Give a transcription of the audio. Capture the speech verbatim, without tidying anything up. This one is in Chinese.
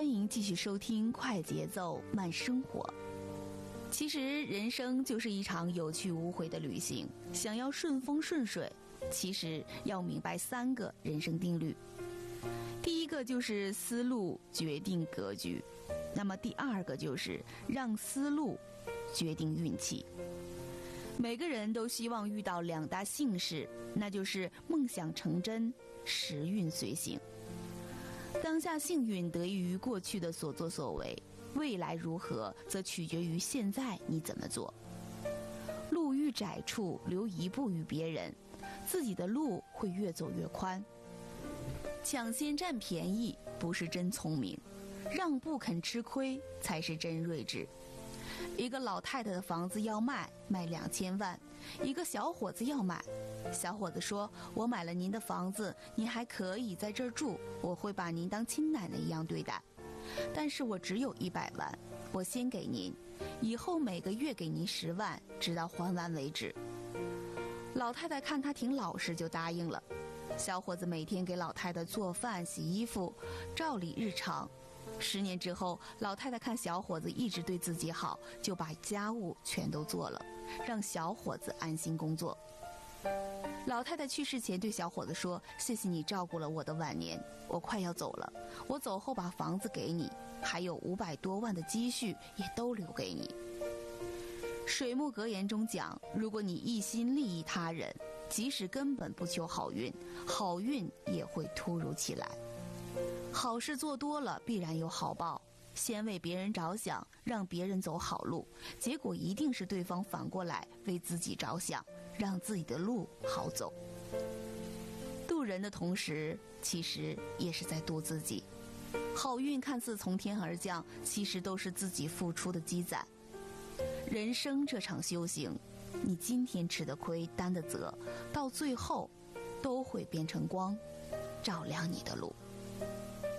欢迎继续收听快节奏慢生活。其实人生就是一场有去无回的旅行，想要顺风顺水，其实要明白三个人生定律。第一个就是思路决定格局，那么第二个就是让思路决定运气。每个人都希望遇到两大幸事，那就是梦想成真，时运随行。当下幸运得益于过去的所作所为，未来如何则取决于现在你怎么做。路愈窄处留一步于别人，自己的路会越走越宽。抢先占便宜不是真聪明，让步肯吃亏才是真睿智。一个老太太的房子要卖，卖两千万，一个小伙子要买。小伙子说，我买了您的房子，您还可以在这儿住，我会把您当亲奶奶一样对待，但是我只有一百万，我先给您，以后每个月给您十万，直到还完为止。老太太看他挺老实，就答应了。小伙子每天给老太太做饭洗衣服，照理日常。十年之后，老太太看小伙子一直对自己好，就把家务全都做了，让小伙子安心工作。老太太去世前对小伙子说，谢谢你照顾了我的晚年，我快要走了，我走后把房子给你，还有五百多万的积蓄也都留给你。水木格言中讲，如果你一心利益他人，即使根本不求好运，好运也会突如其来。好事做多了必然有好报，先为别人着想，让别人走好路，结果一定是对方反过来为自己着想，让自己的路好走。渡人的同时，其实也是在渡自己。好运看似从天而降，其实都是自己付出的积攒。人生这场修行，你今天吃的亏担的责，到最后都会变成光，照亮你的路。